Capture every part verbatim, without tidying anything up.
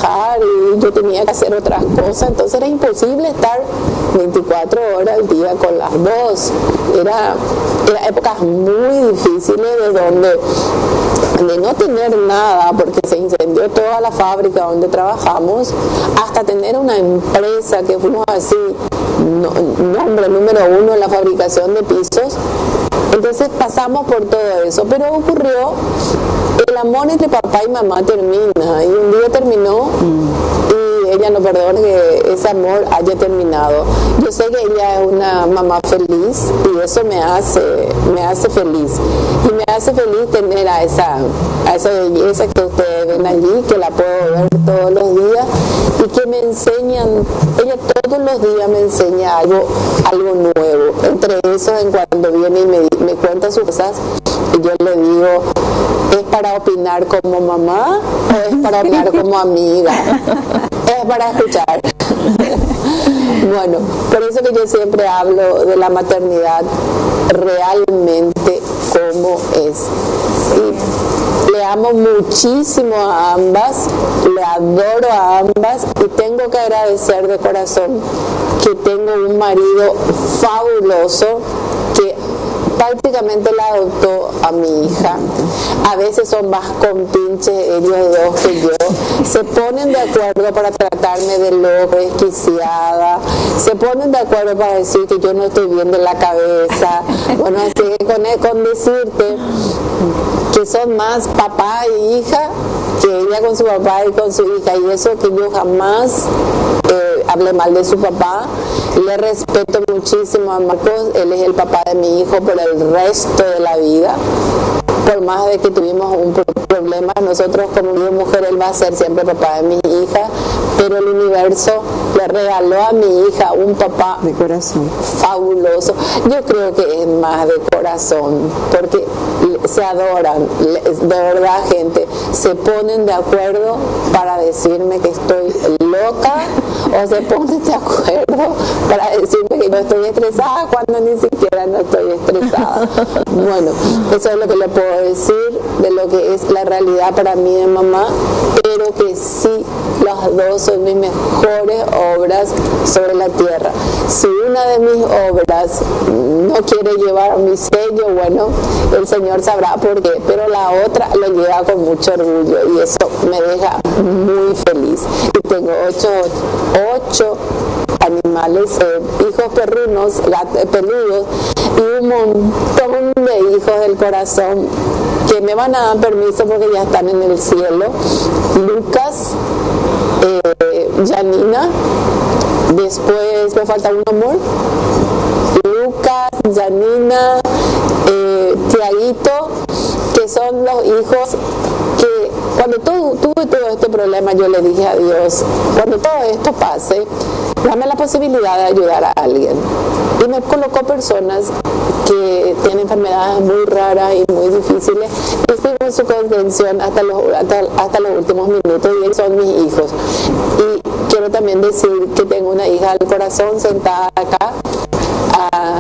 trabajar y yo tenía que hacer otras cosas, entonces era imposible estar veinticuatro horas al día con las dos. Era, era épocas muy difíciles de donde de no tener nada porque se incendió toda la fábrica donde trabajamos, hasta tener una empresa que fuimos así, no, nombre número uno en la fabricación de pisos. Entonces pasamos por todo eso, pero ocurrió, el amor entre papá y mamá termina, y un día terminó y ella no perdona que ese amor haya terminado. Yo sé que ella es una mamá feliz y eso me hace, me hace feliz. Y me hace feliz tener a esa, a esa belleza que ustedes ven allí, que la puedo ver todos los días y que me enseñan, ella todos los días me enseña algo, algo nuevo. Entre eso, en cuando viene y me, me cuenta sus cosas, y yo le digo, ¿es para opinar como mamá o es para opinar como amiga? Es para escuchar. Bueno, por eso que yo siempre hablo de la maternidad realmente como es. Y le amo muchísimo a ambas, le adoro a ambas y tengo que agradecer de corazón que tengo un marido fabuloso que prácticamente la adoptó a mi hija. A veces son más compinches ellos dos que yo. Se ponen de acuerdo para tratarme de loco, desquiciada. Se ponen de acuerdo para decir que yo no estoy bien de la cabeza. Bueno, así que con, con decirte que son más papá e hija que ella con su papá y con su hija. Y eso que yo jamás eh, hablé mal de su papá. Le respeto muchísimo a Marcos, él es el papá de mi hijo por el resto de la vida. Por más de que tuvimos un problema, nosotros como mujer, él va a ser siempre papá de mi hija, pero el universo le regaló a mi hija un papá de corazón fabuloso. Yo creo que es más de corazón, porque se adoran, de verdad, gente, se ponen de acuerdo para decirme que estoy loca o se ponen de acuerdo para decirme que no estoy estresada cuando ni siquiera no estoy estresada. Bueno, eso es lo que le puedo decir de lo que es la realidad para mí de mamá, pero que sí, las dos son mis mejores obras sobre la tierra. Si una de mis obras no quiere llevar mi sello, bueno, el Señor sabrá por qué, pero la otra lo lleva con mucho orgullo y eso me deja muy feliz. Y tengo ocho, ocho animales, eh, hijos perrunos, gatos, peludos, y un montón de hijos del corazón que me van a dar permiso porque ya están en el cielo. Lucas, eh, Janina, después me falta un amor, Lucas, Janina, eh, Tiaguito, que son los hijos que cuando tuve, tuve todo este problema yo le dije a Dios, cuando todo esto pase, dame la posibilidad de ayudar a alguien. Y me colocó personas que tienen enfermedades muy raras y muy difíciles y estuve en su contención hasta los, hasta, hasta los últimos minutos y ellos son mis hijos. Y quiero también decir que tengo una hija del corazón sentada acá a,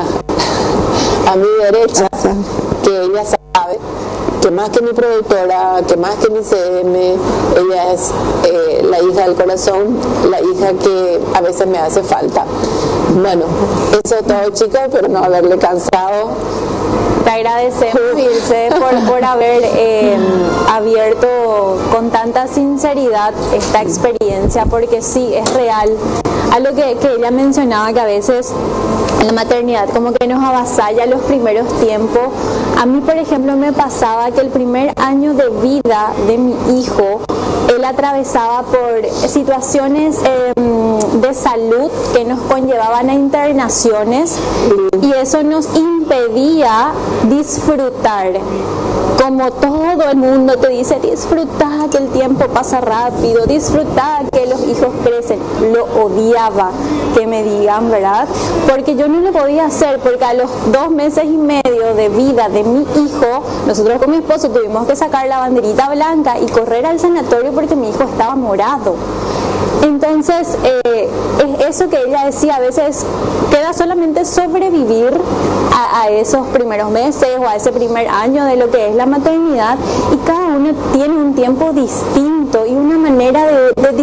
a mi derecha, que ella sabe que más que mi productora, que más que mi C M, ella es eh, la hija del corazón, la hija que a veces me hace falta. Bueno, eso es todo, chicos, pero no haberle cansado. Te agradecemos, Ilse, por, por haber eh, abierto con tanta sinceridad esta experiencia, porque sí, es real. Algo que, que ella mencionaba, que a veces la maternidad como que nos avasalla los primeros tiempos. A mí, por ejemplo, me pasaba que el primer año de vida de mi hijo, él atravesaba por situaciones eh, de salud que nos conllevaban a internaciones y eso nos impedía disfrutar. Como todo el mundo te dice, disfruta que el tiempo pasa rápido, disfruta que los hijos crecen. Lo odiaba que me digan, ¿verdad? Porque yo no lo podía hacer, porque a los dos meses y medio de vida de mi hijo, nosotros con mi esposo tuvimos que sacar la banderita blanca y correr al sanatorio porque mi hijo estaba morado. Entonces, eh, es eso que ella decía, a veces queda solamente sobrevivir a, a esos primeros meses o a ese primer año de lo que es la maternidad, y cada uno tiene un tiempo distinto y una manera de, de